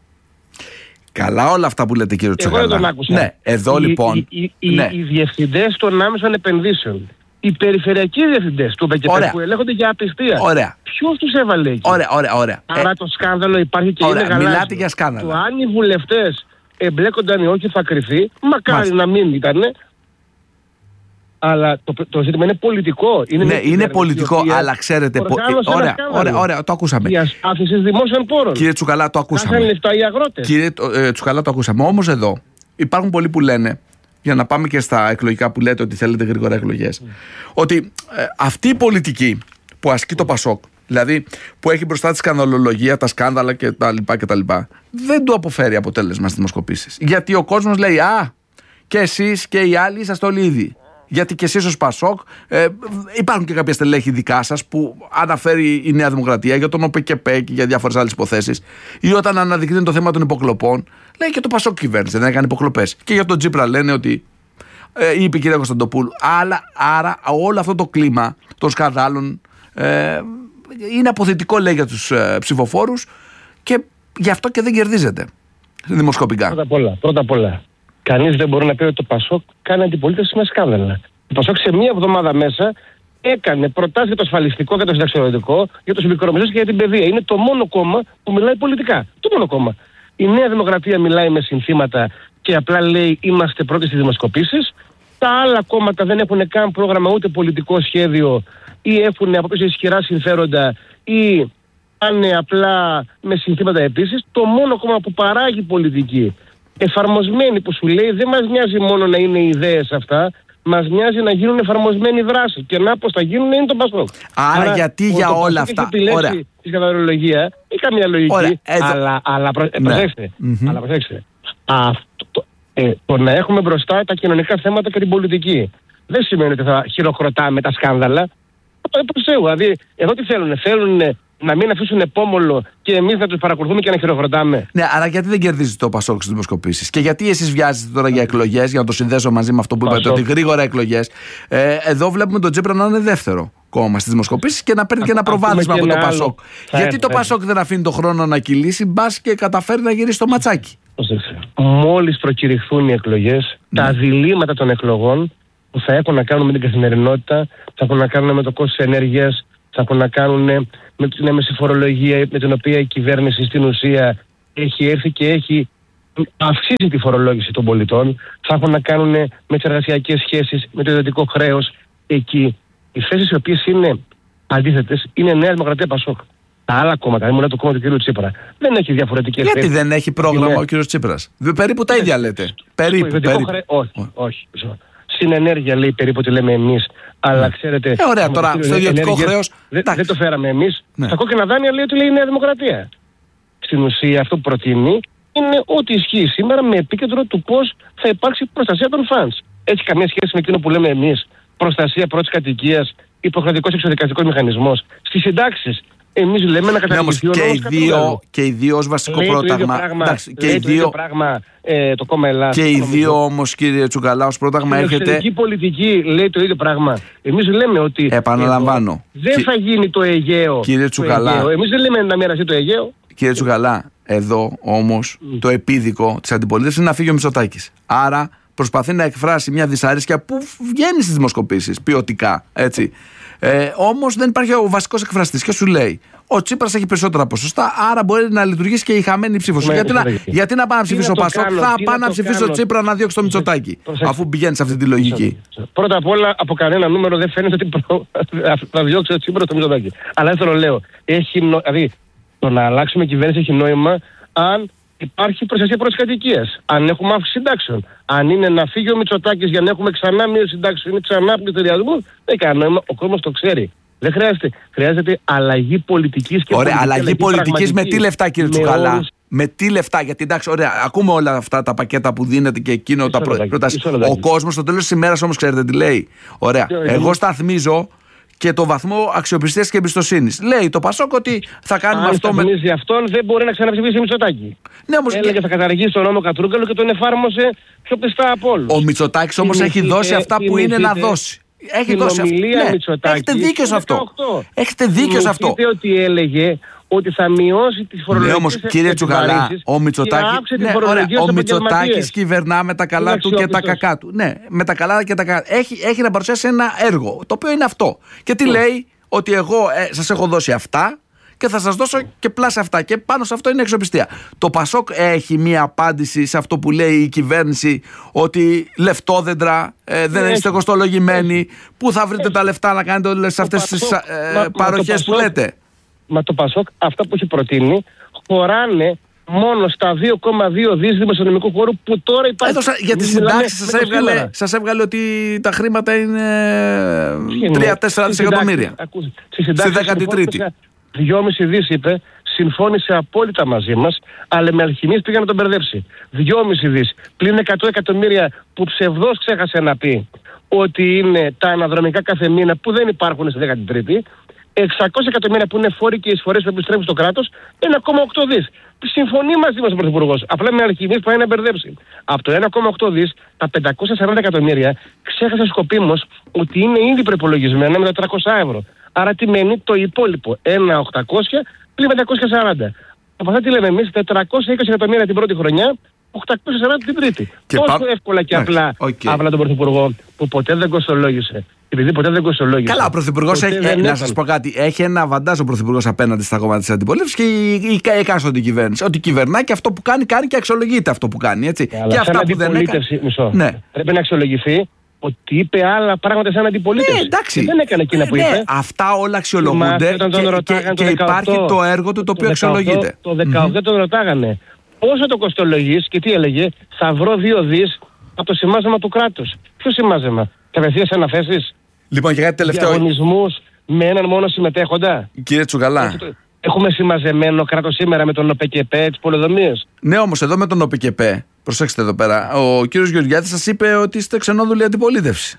Καλά όλα αυτά που λέτε, κύριε Τσουκαλά. Εγώ δεν τον άκουσα. Ναι, εδώ οι, λοιπόν. Οι, οι, ναι. οι διευθυντές των άμεσων επενδύσεων, Οι περιφερειακοί διευθυντές του ΠΚΠ που ελέγχονται για απιστία. Ποιος τους έβαλε εκεί? Ωραία, ωραία, ωραία. Άρα ε... το σκάνδαλο υπάρχει και ωραία, είναι γαλάζιο. Μιλάτε για σκάνδαλο. Το αν οι βουλευτές εμπλέκονταν ή όχι θα κρυθεί. Μακάρι Μάλιστα. να μην ήτανε. Αλλά το, το ζήτημα είναι πολιτικό. Είναι ναι, είναι πολιτικό, αλλά ξέρετε. Πο... Ωραία, ωραία, ωραία, το ακούσαμε. Η αστάθηση δημόσιων πόρων. Κύριε Τσουκαλά, το ακούσαμε. Χάσανε λεφτά οι αγρότες. Κύριε ε, Τσουκαλά, το ακούσαμε. Όμως εδώ υπάρχουν πολλοί που λένε, για να πάμε και στα εκλογικά που λέτε ότι θέλετε γρήγορα εκλογές, mm. ότι ε, αυτή η πολιτική που ασκεί το Πασόκ, δηλαδή που έχει μπροστά τη σκανδαλολογία, τα σκάνδαλα κτλ., δεν του αποφέρει αποτέλεσμα στις δημοσκοπήσεις. Γιατί ο κόσμος λέει, α, και εσείς και οι άλλοι είσαστε όλοι ίδιοι. Γιατί και εσείς ως Πασόκ, ε, υπάρχουν και κάποια στελέχη δικά σας που αναφέρει η Νέα Δημοκρατία για τον ΟΠΕΚΕΠΕ και για διάφορες άλλες υποθέσεις, ή όταν αναδεικνύει το θέμα των υποκλοπών, λέει και το Πασόκ κυβέρνησε, δεν έκανε υποκλοπές. Και για τον Τσίπρα λένε ότι ε, είπε η κυρία Κωνσταντοπούλου. Αλλά, άρα όλο αυτό το κλίμα των σκανδάλων ε, είναι αποθητικό, λέει, για τους ε, ψηφοφόρους, και γι' αυτό και δεν κερδίζεται δημοσκοπικά. Πρώτα απ' όλα. Πρώτα απ' όλα. Κανείς δεν μπορεί να πει ότι το Πασόκ κάνει αντιπολίτευση με σκάνδαλα. Το Πασόκ σε μία εβδομάδα μέσα έκανε προτάσεις για το ασφαλιστικό, για το συνταξιοδοτικό, για τους μικρομεσαίους και για την παιδεία. Είναι το μόνο κόμμα που μιλάει πολιτικά. Το μόνο κόμμα. Η Νέα Δημοκρατία μιλάει με συνθήματα και απλά λέει είμαστε πρώτοι στις δημοσκοπήσεις. Τα άλλα κόμματα δεν έχουν καν πρόγραμμα ούτε πολιτικό σχέδιο ή έχουν από πίσω ισχυρά συμφέροντα ή πάνε απλά με συνθήματα επίσης. Το μόνο κόμμα που παράγει πολιτική εφαρμοσμένη, που σου λέει δεν μας νοιάζει μόνο να είναι ιδέες αυτά, μας νοιάζει να γίνουν εφαρμοσμένη δράση. Και να πώς θα γίνουν είναι το Πασόκ. Άρα, Άρα γιατί για το όλα αυτά. Έχει επιλέξει τη σκανδαλολογία, ή καμία λογική. Ωραία, αλλά, αλλά, προ, ναι. προσέξτε, mm-hmm. αλλά προσέξτε. Αυτό, το, ε, το να έχουμε μπροστά τα κοινωνικά θέματα και την πολιτική δεν σημαίνει ότι θα χειροκροτάμε τα σκάνδαλα. Το προσέχω. Δηλαδή, εδώ τι θέλουν, θέλουν να μην αφήσουν επόμολο και εμείς να τους παρακολουθούμε και να χειροκροτάμε. Ναι, αλλά γιατί δεν κερδίζει το Πασόκ στις δημοσκοπήσεις? Και γιατί εσείς βιάζετε τώρα για εκλογές, για να το συνδέσω μαζί με αυτό που είπατε, ότι γρήγορα εκλογές. Ε, εδώ βλέπουμε τον Τσίπρα να είναι δεύτερο κόμμα στις δημοσκοπήσεις και να παίρνει και ένα προβάδισμα από το Πασόκ. Γιατί το Πασόκ δεν αφήνει τον χρόνο να κυλήσει, μπας και καταφέρει να γυρίσει το ματσάκι? Μόλις προκηρυχθούν οι εκλογές, ναι. τα διλήμματα των εκλογών που θα έχουν να κάνουν με την καθημερινότητα, θα έχουν να κάνουν με το κόστος ενέργειας, θα έχουν να κάνουν με την έμεση φορολογία με την οποία η κυβέρνηση στην ουσία έχει έρθει και έχει αυξήσει τη φορολόγηση των πολιτών, θα έχουν να κάνουν με τις εργασιακές σχέσεις, με το ιδιωτικό χρέος. Εκεί οι θέσεις οι οποίες είναι αντίθετες είναι Νέα Δημοκρατία, Πασόκ. Τα άλλα κόμματα, ήμουν το κόμμα του κ. Τσίπρα, δεν έχει διαφορετικές θέσεις. Γιατί δεν έχει πρόγραμμα είναι... ο κ. Τσίπρας? Περίπου τα ίδια λέτε. Περίπου. περίπου. Χρέ... Όχι, όχι. Στην ενέργεια λέει περίπου ότι λέμε εμείς. Αλλά ξέρετε. Ε, ωραία, τώρα στο ιδιωτικό χρέος. Δεν, δεν το φέραμε εμείς. Ναι. Τα κόκκινα δάνεια λέει ότι λέει η Νέα Δημοκρατία. Στην ουσία αυτό που προτείνει είναι ό,τι ισχύει σήμερα με επίκεντρο του πώς θα υπάρξει προστασία των φανς. Έχει καμία σχέση με εκείνο που λέμε εμείς. Προστασία πρώτης κατοικίας, υποχρεωτικός εξοδικαστικός μηχανισμός. Στις συντάξεις. Εμείς λέμε να καταργηθεί ο νόμος κατ' και οι δύο ως βασικό λέει πρόταγμα. Το πράγμα, εντάξει, και οι δύο, το ίδιο πράγμα ε, το κόμμα Ελλάς. Και οι δύο όμως, κύριε Τσουκαλά, ως πρόταγμα έρχεται. Η εξωτερική πολιτική λέει το ίδιο πράγμα. Εμείς λέμε ότι. Επαναλαμβάνω. Εδώ, δεν και... θα γίνει το Αιγαίο. Κύριε Τσουκαλά. Εμείς δεν λέμε να μοιραστεί το Αιγαίο. Κύριε Τσουκαλά, εδώ όμως mm. το επίδικο της αντιπολίτευσης είναι να φύγει ο Μητσοτάκης. Άρα προσπαθεί να εκφράσει μια δυσαρέσκεια που βγαίνει στις δημοσκοπήσεις ποιοτικά. Έτσι. Ε, όμως δεν υπάρχει ο βασικός εκφραστής και σου λέει ο Τσίπρας έχει περισσότερα ποσοστά, άρα μπορεί να λειτουργήσει και η χαμένη ψήφος. Ναι, γιατί, να, γιατί να πάω να ψηφίσω ο Πασόκ, θα πάω να ψηφίσω ο Τσίπρα να διώξει το Μητσοτάκη. Αφού πηγαίνει σε αυτή τη λογική. Πρώτα απ' όλα, από κανένα νούμερο δεν φαίνεται ότι προ... θα διώξει ο Τσίπρα το Μητσοτάκη. Αλλά δεν το λέω. Έχει νο... Δηλαδή, το να αλλάξουμε κυβέρνηση έχει νόημα αν υπάρχει προστασία πρώτης κατοικίας. Αν έχουμε αύξηση συντάξεων. Αν είναι να φύγει ο Μητσοτάκης για να έχουμε ξανά μείωση συντάξεων ή ξανά πληθωριασμού, δεν έχει κανένα νόημα. Ο κόσμος το ξέρει. Δεν χρειάζεται. Χρειάζεται αλλαγή πολιτικής και ωραία, αλλαγή, αλλαγή πολιτικής με τι λεφτά, κύριε Τσουκαλά? Όρους... Με τι λεφτά? Γιατί εντάξει, ωραία, ακούμε όλα αυτά τα πακέτα που δίνεται και εκείνο Ισό τα προ... προτάσεις. Ο κόσμος στο τέλος της ημέρας όμως ξέρετε τι λέει? Ωραία. Εγώ σταθμίζω και το βαθμό αξιοπιστίας και εμπιστοσύνης. Λέει το Πασόκ ότι θα κάνουμε αν αυτό με. Αν με... αυτόν δεν μπορεί να ξαναψηφίσει Μητσοτάκη. Ναι, όμως... Έλεγε θα καταργήσει τον νόμο Κατρούγκαλο και τον εφάρμοσε πιο πιστά από όλους. Ο Μητσοτάκης όμως έχει δώσει αυτά που είναι να δώσει. Έχει δώσει αυτό. Ναι, έχετε δίκιο σε αυτό. Έχετε δίκιο σε αυτό. Ότι έλεγε ότι θα μειώσει τις φορολογικές. Ναι, όμως κύριε Τσουκαλά, ο Μητσοτάκης, ναι, ωραία, ο Μητσοτάκης κυβερνά με τα καλά του και τα κακά του. Ναι, με τα καλά και τα κακά. Έχει, έχει να παρουσιάσει ένα έργο, το οποίο είναι αυτό. Και τι mm. λέει, ότι εγώ ε, σας έχω δώσει αυτά και θα σας δώσω και πλάς αυτά. Και πάνω σε αυτό είναι εξοπιστία. Το Πασόκ έχει μία απάντηση σε αυτό που λέει η κυβέρνηση, ότι λεφτόδεντρα, ε, δεν έχει. είστε κοστολογημένοι. Πού θα βρείτε έχει. τα λεφτά να κάνετε όλες αυτές τις ε, παροχές που λέτε? Μα το Πασόκ, αυτά που έχει προτείνει, χωράνε μόνο στα δύο κόμμα δύο δις δημοσιονομικού χώρου που τώρα υπάρχει. Έδωσα, για τις συντάξεις σας έβγαλε, σας έβγαλε ότι τα χρήματα είναι τρία τέσσερα δισεκατομμύρια. Στη δέκατη τρίτη. δυόμισι δις είπε, συμφώνησε απόλυτα μαζί μας, αλλά με αλχημίες πήγε να τον μπερδέψει. δυόμισι δις, πλην εκατό εκατομμύρια που ψευδώς ξέχασε να πει ότι είναι τα αναδρομικά κάθε μήνα που δεν υπάρχουν στη δέκατη τρίτη, εξακόσια εκατομμύρια που είναι φόροι και εισφορές που επιστρέφουν στο κράτος, ένα κόμμα οκτώ δις. Συμφωνεί μαζί μας ο Πρωθυπουργός. Απλά με αλχημίες πάει να μπερδέψει. Από το ένα κόμμα οκτώ δις, τα πεντακόσια σαράντα εκατομμύρια ξέχασε σκοπίμως ότι είναι ήδη προϋπολογισμένα με τα τριακόσια ευρώ. Άρα τι μένει το υπόλοιπο, ένα χιλιάδες οκτακόσια πλην πεντακόσια σαράντα. Από αυτά τι λέμε εμείς, τετρακόσια είκοσι εκατομμύρια την πρώτη χρονιά, οκτακόσια σαράντα την τρίτη. Και Τόσο πά... εύκολα και απλά, okay. απλά τον Πρωθυπουργό που ποτέ δεν κοστολόγησε. Επειδή ποτέ δεν κοστολόγησε. Καλά, ο Πρωθυπουργός έχει, ε, να σας πω κάτι, έχει ένα βαντάζ ο Πρωθυπουργός απέναντι στα κόμματα της αντιπολίτευσης και η, η, η εκάστοτε κυβέρνηση. Ότι κυβερνά και αυτό που κάνει, κάνει και αξιολογείται αυτό που κάνει. Έτσι. Καλά, και αυτά που δεν έκανε. Μισό. Ναι. Πρέπει να αξιολογηθεί ότι είπε άλλα πράγματα σαν αντιπολίτευση. Ναι, εντάξει. Δεν έκανε εκείνα που ναι, είπε. Ναι, αυτά όλα αξιολογούνται και, και, και, και υπάρχει το έργο του το οποίο αξιολογείται. Το δεκαοκτώ mm-hmm. τον ρωτάγανε πόσο το κοστολογείς και τι έλεγε, θα βρω δύο δις από το σημάζεμα του κράτους. Ποιο σημάζεμα, κατευθείας αναθέσεις? Λοιπόν, και κάτι τελευταίο. Διαγωνισμούς με έναν μόνο συμμετέχοντα. Κύριε Τσουκαλά. Έχουμε συμμαζεμένο κράτος σήμερα με τον ΟΠΕΚΕΠΕ, τις πολεοδομίες. Ναι, όμως εδώ με τον ΟΠΕΚΕΠΕ, προσέξτε εδώ πέρα, ο κύριος Γεωργιάδης σας είπε ότι είστε ξενόδουλοι αντιπολίτευση.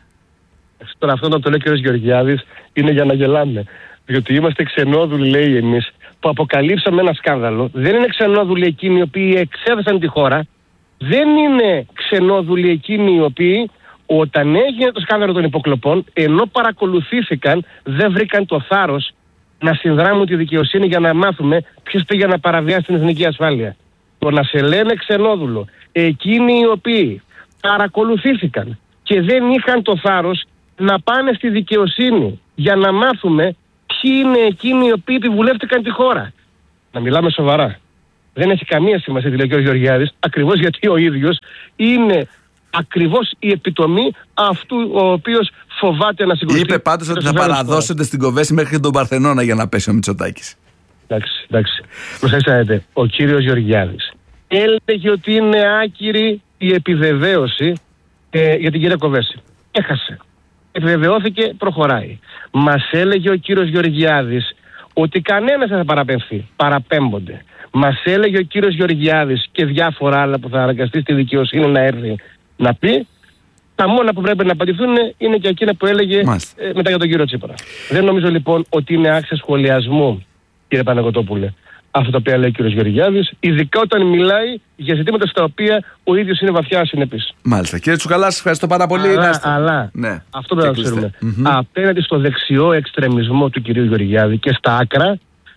Τώρα αυτό να το λέει ο κύριος Γεωργιάδης είναι για να γελάμε. Διότι είμαστε ξενόδουλοι, λέει εμείς, που αποκαλύψαμε ένα σκάνδαλο. Δεν είναι ξενόδουλοι εκείνοι οι οποίοι εξέδεσαν τη χώρα. Δεν είναι ξενόδουλοι εκείνοι οι οποίοι, όταν έγινε το σκάνδαλο των υποκλοπών, ενώ παρακολουθήθηκαν, δεν βρήκαν το θάρρος να συνδράμουν τη δικαιοσύνη για να μάθουμε ποιος πήγε να παραβιάσει την εθνική ασφάλεια. Το να σε λένε ξενόδουλο εκείνοι οι οποίοι παρακολουθήθηκαν και δεν είχαν το θάρρος να πάνε στη δικαιοσύνη για να μάθουμε ποιοι είναι εκείνοι οι οποίοι επιβουλεύτηκαν τη χώρα. Να μιλάμε σοβαρά. Δεν έχει καμία σημασία τι λέει ο κ. Γεωργιάδης, ακριβώς γιατί ο ίδιος είναι ακριβώς η επιτομή αυτού ο οποίος φοβάται να συγκρουστεί. Είπε πάντως ότι θα παραδώσετε στην Κοβέση μέχρι τον Παρθενώνα για να πέσει ο Μητσοτάκης. Εντάξει, εντάξει. Προσέξτε, ο κύριος Γεωργιάδης έλεγε ότι είναι άκυρη η επιβεβαίωση ε, για την κυρία Κοβέση. Έχασε. Επιβεβαιώθηκε, προχωράει. Μας έλεγε ο κύριος Γεωργιάδης ότι κανένας δεν θα παραπέμφθει. Παραπέμπονται. Μας έλεγε ο κύριος Γεωργιάδης και διάφορα άλλα που θα αναγκαστεί στη δικαιοσύνη να έρθει να πει. Τα μόνα που πρέπει να απαντηθούν είναι και εκείνα που έλεγε ε, μετά για τον κύριο Τσίπρα. Δεν νομίζω λοιπόν ότι είναι άξια σχολιασμού, κύριε Παναγωτόπουλε, αυτό το οποίο λέει ο κύριος Γεωργιάδης, ειδικά όταν μιλάει για ζητήματα στα οποία ο ίδιος είναι βαθιά ασυνεπής. Μάλιστα. Κύριε Τσουκαλά, σας ευχαριστώ πάρα πολύ. Αλλά, αλλά ναι. αυτό πρέπει να ξέρουμε. Mm-hmm. Απέναντι στο δεξιό εξτρεμισμό του κυρίου Γεωργιάδη και στα άκρα,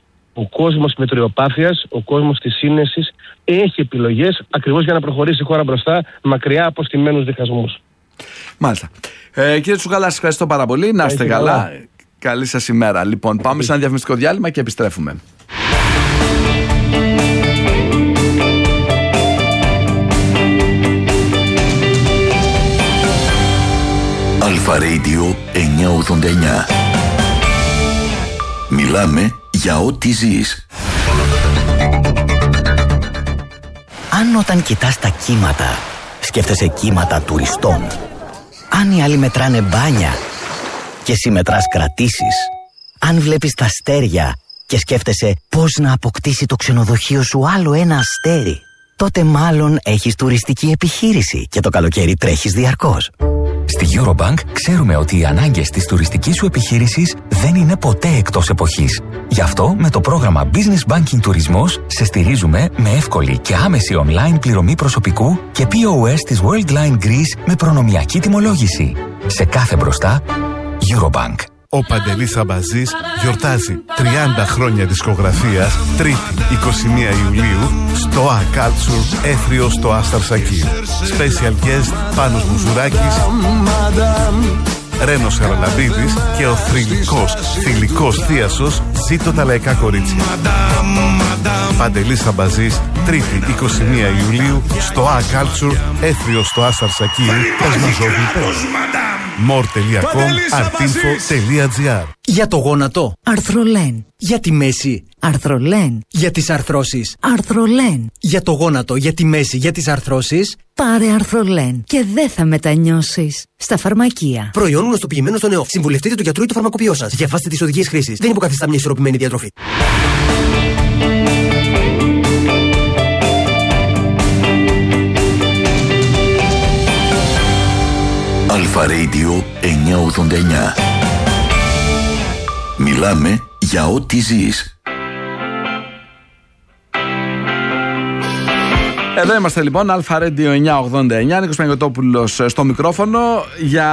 ο κόσμος μετριοπάθειας, ο κόσμος της σύνεσης έχει επιλογές ακριβώς για να προχωρήσει η χώρα μπροστά, μακριά από στημένους διχασμούς. Μάλιστα. Ε, κύριε Τσουκαλά, σας ευχαριστώ πάρα πολύ. Να είστε καλά. καλά. Καλή σας ημέρα. Λοιπόν, πάμε σε ένα διαφημιστικό διάλειμμα και επιστρέφουμε. Αλφα Radio εννιακόσια ογδόντα εννιά. Μιλάμε για ό,τι ζεις. Αν όταν κοιτάς τα κύματα σκέφτεσαι κύματα τουριστών, αν οι άλλοι μετράνε μπάνια και εσύ μετράς κρατήσεις, αν βλέπεις τα αστέρια και σκέφτεσαι πώς να αποκτήσει το ξενοδοχείο σου άλλο ένα αστέρι, τότε μάλλον έχεις τουριστική επιχείρηση και το καλοκαίρι τρέχεις διαρκώς. Στη Eurobank ξέρουμε ότι οι ανάγκες της τουριστικής σου επιχείρησης δεν είναι ποτέ εκτός εποχής. Γι' αυτό με το πρόγραμμα Business Banking Τουρισμός σε στηρίζουμε με εύκολη και άμεση online πληρωμή προσωπικού και πι ο ες της Worldline Greece με προνομιακή τιμολόγηση. Σε κάθε μπροστά, Eurobank. Ο Παντελής Αμπαζής γιορτάζει τριάντα χρόνια δισκογραφίας, Τρίτη είκοσι μία Ιουλίου, στο A Culture, έθριο στο Άσταρ Σακίρ. Special guest Πάνος Μουζουράκης, Ρένος Χαραλαμπίδης και ο θρυλικός, θηλυκός θίασος Ζήτω τα λαϊκά κορίτσια. Παντελής Αμπαζής, Τρίτη είκοσι μία Ιουλίου, στο A Culture, έθριο στο Άσταρ Σακίρ, Πεσμαζόγλου. μορ τελεία κομ, αρτίνφο τελεία τζι άρ. Για το γόνατο, Αρθρολέν. Για τη μέση, Αρθρολέν. Για τις αρθρώσεις, Αρθρολέν. Για το γόνατο, για τη μέση, για τις αρθρώσεις, πάρε Αρθρολέν και δεν θα μετανιώσεις. Στα φαρμακεία. Προϊόν γνωστοποιημένο στον ΕΟΦ. Συμβουλευτείτε το γιατρό ή το φαρμακοποιό σας. Διαβάστε τις οδηγίες χρήσης. Δεν υποκαθιστά μια ισορροπημένη διατροφή. Αλφα Radio εννιακόσια ογδόντα εννιά. Μιλάμε για ό,τι ζεις. Εδώ είμαστε λοιπόν, Αλφα Radio εννιακόσια ογδόντα εννιά, Νίκος Παναγιωτόπουλος στο μικρόφωνο για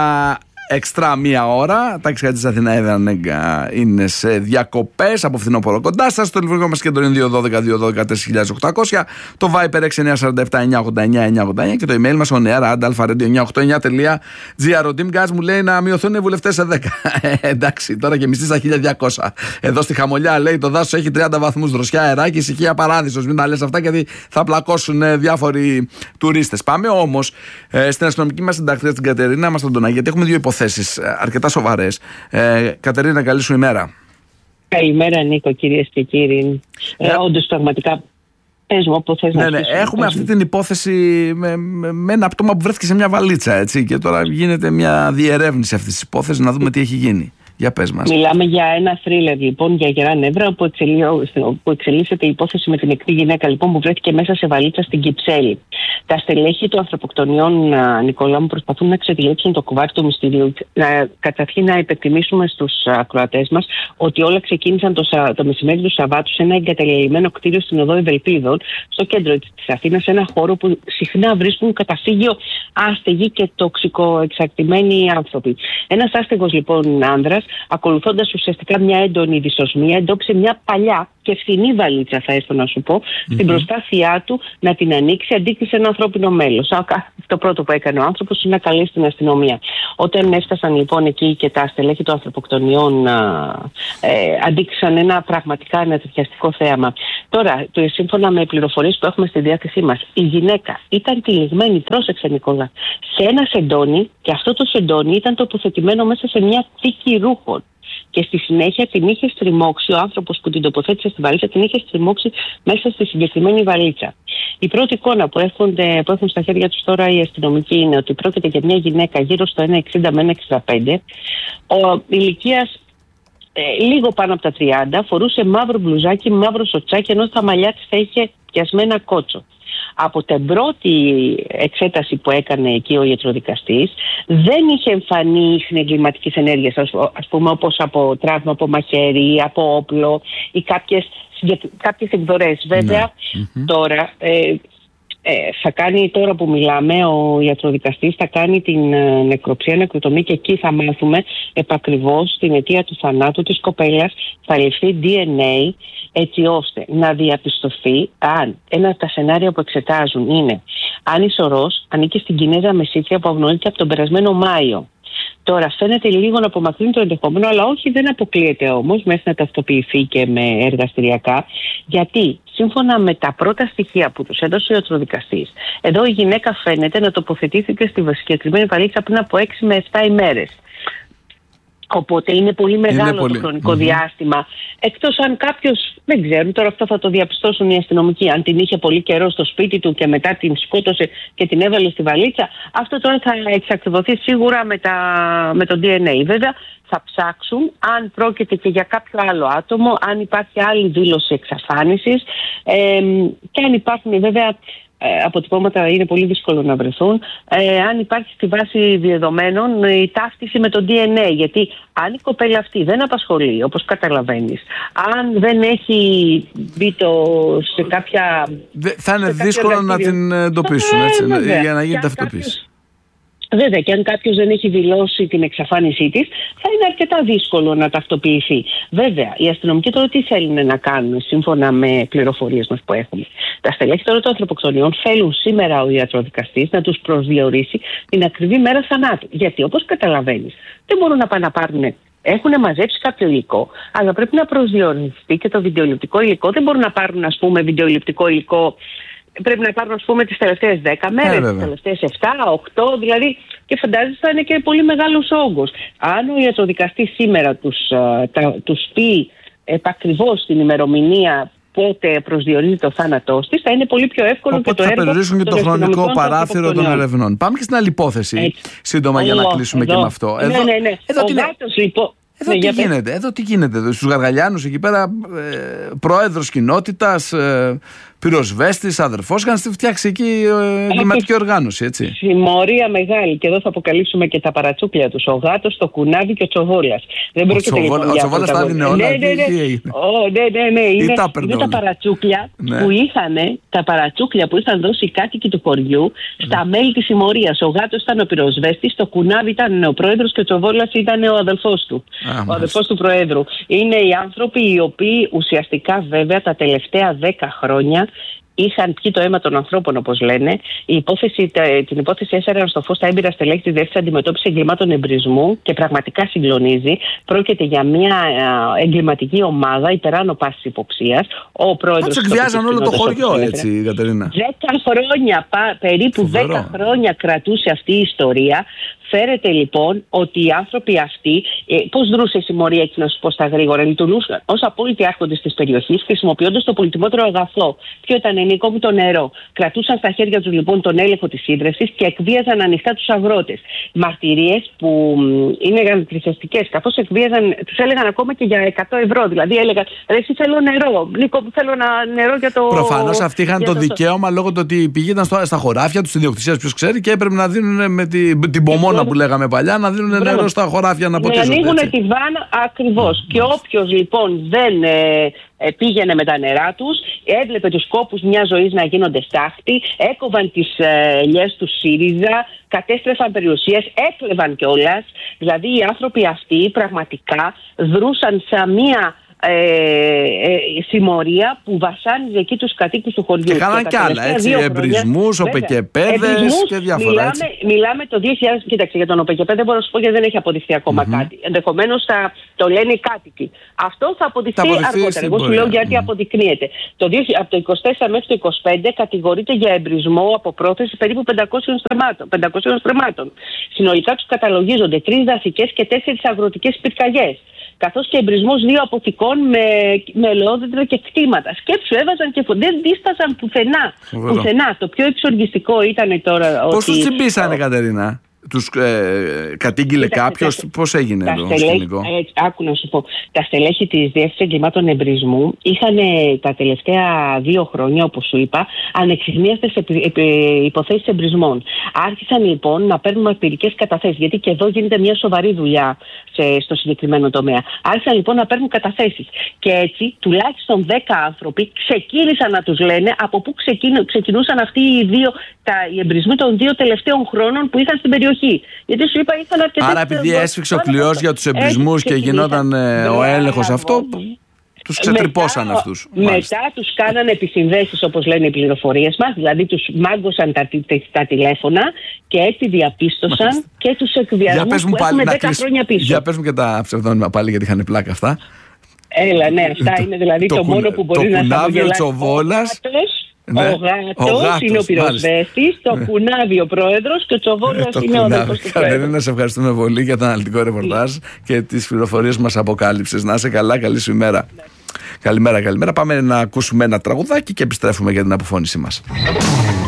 εξτρά μία ώρα. Τα εξηγά της Αθηναίδα είναι σε διακοπές από φθινόπωρο κοντά σας. Το τηλεφωνικό μας κέντρο είναι δύο ένα δύο δύο ένα δύο τέσσερα χιλιάδες οκτακόσια. Το Viper έξι εννιά τέσσερα επτά εννιά ογδόντα εννιά εννιά ογδόντα εννιά και το email μας on air at alpha-radio εννιακόσια ογδόντα εννιά τελεία τζι άρ. Ο Team Gas μου λέει να μειωθούν οι βουλευτές σε δέκα. Εντάξει, τώρα και μισθή στα χίλια διακόσια. Εδώ στη Χαμολιά λέει το δάσος έχει τριάντα βαθμούς δροσιά, αεράκι, ησυχία, παράδεισος. Μην τα λες αυτά γιατί θα πλακώσουν διάφοροι τουρίστες. Πάμε όμως ε, στην αστυνομική μας συντακτρία την Κατερίνα μας τον Τονά, γιατί έχουμε δύο υποθέσεις αρκετά σοβαρές. Ε, Κατερίνα, καλή σου ημέρα. Καλημέρα, Νίκο, κυρίες και κύριοι. Ε, ε, όντως, πραγματικά, πες μου όπου θες ναι, να ναι, αρχίσουμε. Έχουμε αυτή την υπόθεση με, με, με ένα πτώμα που βρέθηκε σε μια βαλίτσα, έτσι, και τώρα γίνεται μια διερεύνηση αυτής της υπόθεσης να δούμε τι έχει γίνει. Για πες μας. Μιλάμε για ένα θρίλερ λοιπόν για γερά νεύρα που, εξελί... που εξελίσσεται η υπόθεση με την νεκρή γυναίκα λοιπόν που βρέθηκε μέσα σε βαλίτσα στην Κυψέλη. Τα στελέχη των ανθρωποκτονιών, Νικόλα μου, προσπαθούν να ξετυλίξουν το κουβάρι του μυστηρίου. Καταρχήν να υπενθυμίσουμε στους ακροατές μας ότι όλα ξεκίνησαν το, σα... το μεσημέρι του Σαββάτου σε ένα εγκαταλελειμμένο κτίριο στην οδό Ευελπίδων, στο κέντρο της Αθήνας, σε ένα χώρο που συχνά βρίσκουν καταφύγιο άστεγοι και τοξικοεξαρτημένοι άνθρωποι. Ένας άστεγος λοιπόν άνδρας, ακολουθώντας ουσιαστικά μια έντονη δυσοσμία, εντόπισε μια παλιά και φθηνή βαλίτσα, θα έρθω να σου πω, mm-hmm. στην προσπάθειά του να την ανοίξει, αντίκρισε ένα ανθρώπινο μέλος. Το πρώτο που έκανε ο άνθρωπος είναι να καλέσει την αστυνομία. Όταν έφτασαν λοιπόν εκεί και τα στελέχη των ανθρωποκτονιών ε, αντίκρισαν ένα πραγματικά ανατριχιαστικό θέαμα. Τώρα, το, σύμφωνα με πληροφορίες που έχουμε στη διάθεσή μας, η γυναίκα ήταν τυλιγμένη, πρόσεξε Νικόλα, σε ένα σεντόνι, και αυτό το σεντόνι ήταν τοποθετημένο μέσα σε μια θήκη ρούχων. Και στη συνέχεια την είχε στριμώξει, ο άνθρωπος που την τοποθέτησε στη βαλίτσα την είχε στριμώξει μέσα στη συγκεκριμένη βαλίτσα. Η πρώτη εικόνα που, έχονται, που έχουν στα χέρια τους τώρα οι αστυνομικοί είναι ότι πρόκειται για μια γυναίκα γύρω στο ένα εξήντα με ένα εξήντα πέντε, ηλικίας ε, λίγο πάνω από τα τριάντα, φορούσε μαύρο μπλουζάκι, μαύρο σοτσάκι, ενώ στα μαλλιά της θα είχε πιασμένα κότσο. Από την πρώτη εξέταση που έκανε εκεί ο ιατροδικαστής δεν είχε εμφανή ίχνη εγκληματικής ενέργειας, ας πούμε, όπως από τραύμα από μαχαίρι, από όπλο ή κάποιες, κάποιες εκδορές. Βέβαια, mm-hmm. τώρα ε, ε, θα κάνει, τώρα που μιλάμε, ο ιατροδικαστής θα κάνει την ε, νεκροψία, νεκροτομή, και εκεί θα μάθουμε επακριβώς την αιτία του θανάτου της κοπέλας. Θα ληφθεί ντι εν έι έτσι ώστε να διαπιστωθεί αν ένα από τα σενάρια που εξετάζουν είναι αν η σωρός ανήκει στην Κινέζα Μεσίτια που αγνοείται από τον περασμένο Μάιο. Τώρα φαίνεται λίγο να απομακρύνει το ενδεχόμενο, αλλά όχι, δεν αποκλείεται όμως μέχρι να ταυτοποιηθεί και με εργαστηριακά, γιατί σύμφωνα με τα πρώτα στοιχεία που τους έδωσε ο ιατροδικαστής, εδώ η γυναίκα φαίνεται να τοποθετήθηκε στη συγκεκριμένη βαλίτσα πριν από έξι με επτά ημέρες. Οπότε είναι πολύ μεγάλο είναι πολύ... το χρονικό mm-hmm. διάστημα. Εκτός αν κάποιος, δεν ξέρουν, τώρα αυτό θα το διαπιστώσουν οι αστυνομικοί, αν την είχε πολύ καιρό στο σπίτι του και μετά την σκότωσε και την έβαλε στη βαλίτσα. Αυτό τώρα θα εξακριβωθεί σίγουρα με, τα, με το ντι εν έι. Βέβαια θα ψάξουν αν πρόκειται και για κάποιο άλλο άτομο, αν υπάρχει άλλη δήλωση εξαφάνισης ε, και αν υπάρχουν βέβαια αποτυπώματα, είναι πολύ δύσκολο να βρεθούν, ε, αν υπάρχει στη βάση δεδομένων η ταύτιση με το ντι εν έι, γιατί αν η κοπέλα αυτή δεν απασχολεί, όπως καταλαβαίνεις, αν δεν έχει μπει το σε κάποια... Θα είναι δύσκολο να την εντοπίσουν, έτσι, ε, βέβαια, για να γίνει ταυτοποίηση. Βέβαια, και αν κάποιος δεν έχει δηλώσει την εξαφάνισή της, θα είναι αρκετά δύσκολο να ταυτοποιηθεί. Βέβαια, οι αστυνομικοί τώρα τι θέλουν να κάνουν, σύμφωνα με πληροφορίες μας που έχουμε. Τα στελέχη τώρα των ανθρωποκτονιών θέλουν σήμερα ο ιατροδικαστής να τους προσδιορίσει την ακριβή μέρα θανάτου. Γιατί, όπως καταλαβαίνεις, δεν μπορούν να πάνε να πάρουν. Έχουν μαζέψει κάποιο υλικό, αλλά πρέπει να προσδιοριστεί και το βιντεοληπτικό υλικό. Δεν μπορούν να πάρουν, ας πούμε, βιντεοληπτικό υλικό. Πρέπει να πάρουν, ας πούμε, τις τελευταίες δέκα μέρες, yeah, τις τελευταίες επτά, οκτώ, δηλαδή, και φαντάζεσαι θα είναι και πολύ μεγάλος όγκος. Αν ο ιατροδικαστής σήμερα τους, τα, τους πει επακριβώς την ημερομηνία πότε προσδιορίζει το θάνατός της, θα είναι πολύ πιο εύκολο. Οπότε και το θα έργο περιορίσουν και το χρονικό παράθυρο των ερευνών. Πάμε και στην άλλη υπόθεση, έτσι, σύντομα, oh, για να κλείσουμε εδώ, και με αυτό. Ναι, εδώ, ναι, ναι. Εδώ ο γάτος, λοιπόν. Εδώ, ναι, τι γίνεται, εδώ τι γίνεται, εδώ στους Γαργαλιάνους εκεί πέρα, ε, πρόεδρος κοινότητας, ε, πυροσβέστης, αδερφός, είχαν φτιάξει εκεί ε, εγκληματική οργάνωση, έτσι. Συμμορία μεγάλη, και εδώ θα αποκαλύψουμε και τα παρατσούκλια τους. Ο γάτος, το κουνάβι και ο Τσοβόλας. Δεν πρόκειται λοιπόν για Ο Τσοβόλας τα δίνει όλα. Ναι, ναι, ναι. Oh, ναι, ναι, ναι. Είναι, τα, είναι τα παρατσούκλια, ναι, που είχαν, τα παρατσούκλια που είχαν δώσει οι κάτοικοι του χωριού στα ναι. μέλη της συμμορίας. Ο γάτος ήταν ο πυροσβέστης, το κουνάβι ήταν ο πρόεδρος και ο Τσοβόλας ήταν ο αδελφός του. Α, ο αδελφός του Προέδρου. Είναι οι άνθρωποι οι οποίοι ουσιαστικά, βέβαια, τα τελευταία δέκα χρόνια είχαν πιει το αίμα των ανθρώπων, όπως λένε. Η υπόθεση, την υπόθεση έσαιραν στο φως τα έμπειρα στελέχη της Διεύθυνσης Αντιμετώπισης Εγκλημάτων Εμπρισμού και πραγματικά συγκλονίζει. Πρόκειται για μια εγκληματική ομάδα υπεράνω πάσης υποψίας. Ο πρόεδρος. Τους εκβιάζαν όλο το χωριό, έτσι, Κατερίνα. Δέκα χρόνια, περίπου δέκα χρόνια κρατούσε αυτή η ιστορία. Φέρεται λοιπόν ότι οι άνθρωποι αυτοί, ε, πώς δρούσε η συμμορία, έτσι να σου πω στα γρήγορα, λειτουργούσαν ως απόλυτοι άρχοντες της περιοχής, χρησιμοποιώντας το πολυτιμότερο αγαθό. Ποιο ήταν, ενικό το νερό. Κρατούσαν στα χέρια τους λοιπόν τον έλεγχο της ίδρευσης και εκβίαζαν ανοιχτά τους αγρότες. Μαρτυρίες που είναι τρισιαστικές, καθώς εκβίαζαν, τους έλεγαν ακόμα και για εκατό ευρώ. Δηλαδή έλεγαν, ρε, εσύ θέλω νερό. Νίκο, θέλω ένα νερό για το. Προφανώς αυτοί είχαν το, το δικαίωμα λόγω του ότι πηγαίναν στα χωράφια τους, ιδιοκτησίας, ποιος ξέρει, και έπρεπε να δίνουν με την, την πομόνα που λέγαμε παλιά, να δίνουν Μπράβο. νερό στα χωράφια να ποτίζονται. Να ανοίγουν τη βάνα ακριβώς. Mm. Και όποιος λοιπόν δεν ε, ε, πήγαινε με τα νερά τους, έβλεπε τους κόπους μια ζωής να γίνονται στάχτη, έκοβαν τις ε, ελιές του ΣΥΡΙΖΑ, κατέστρεφαν περιουσίες, έκλεβαν κιόλας. Δηλαδή οι άνθρωποι αυτοί πραγματικά δρούσαν σαν μια Ε, ε, συμμορία που βασάνιζε εκεί τους κατοίκους του χωριού. Και κάναν κι άλλα, έτσι, εμπρισμούς, οπεκεπέδες και διάφορα. Μιλάμε, μιλάμε το δύο χιλιάδες, κοίταξε, για τον οπεκεπέδε μπορώ να σου πω γιατί δεν έχει αποδειχθεί ακόμα mm-hmm. κάτι. Ενδεχομένως θα το λένε οι κάτοικοι. Αυτό θα αποδειχθεί, θα αποδειχθεί αργότερα. Εγώ σου λέω γιατί mm. αποδεικνύεται. Το, από το είκοσι τέσσερα μέχρι το είκοσι πέντε κατηγορείται για εμπρισμό από πρόθεση περίπου πεντακόσιων στρεμμάτων. Συνολικά τους καταλογίζονται τρεις δασικές και τέσσερις αγροτικές πυρκαγιές, καθώς και εμπρισμός δύο αποθηκών με, με ελαιόδεντρα και κτήματα. Σκέψου, έβαζαν και φωτιά, δεν δίστασαν πουθενά. πουθενά. Το πιο εξοργιστικό ήταν τώρα. Πώς ότι... τους τσιμπήσανε, Κατερίνα? Τους ε, κατήγγειλε κάποιος, πώς έγινε τα το στελέχη, σκηνικό? Ε, άκου να σου πω. Τα στελέχη της Διεύθυνσης Εγκλημάτων Εμπρισμού είχαν τα τελευταία δύο χρόνια, όπως σου είπα, ανεξιχνίαστες υποθέσεις εμπρισμών. Άρχισαν λοιπόν να παίρνουν μαρτυρικές καταθέσεις, γιατί και εδώ γίνεται μια σοβαρή δουλειά σε, στο συγκεκριμένο τομέα. Άρχισαν λοιπόν να παίρνουν καταθέσεις. Και έτσι τουλάχιστον δέκα άνθρωποι ξεκίνησαν να τους λένε από πού ξεκινούσαν αυτοί οι, δύο, τα, οι εμπρισμοί των δύο τελευταίων χρόνων που είχαν στην περιοχή. Γιατί σου είπα, ήρθαν αρκετές. Άρα, επειδή έσφιξε ο κλειός για τους εμπρισμούς και γινόταν ε, ο έλεγχος αυτό, τους ξετρυπώσαν μετά, αυτούς. Μετά τους κάνανε επισυνδέσεις, όπως λένε οι πληροφορίες μας, δηλαδή τους μάγκωσαν τα, τα τηλέφωνα και έτσι διαπίστωσαν Μάλιστα. και τους εκβιασμούς που έχουμε δέκα χρόνια πίσω. Για πες μου και τα ψευδόνυμα πάλι, γιατί είχαν πλάκα αυτά. Έλα, ναι, αυτά το, είναι δηλαδή το, το μόνο που μπορεί να θα απογελάσει. Ναι. Ο γάτος είναι ο πυροσβέστης, το ναι. κουνάβι ο πρόεδρος και ο Τσοβόλας είναι ο αδελφός του πρόεδρου. Κατερίνα, σε ευχαριστούμε πολύ για το αναλυτικό ρεπορτάζ και τις πληροφορίες που μας αποκάλυψες. Να είσαι καλά, καλή σου ημέρα. Ναι. Καλημέρα, καλημέρα. Πάμε να ακούσουμε ένα τραγουδάκι και επιστρέφουμε για την αποφώνησή μας.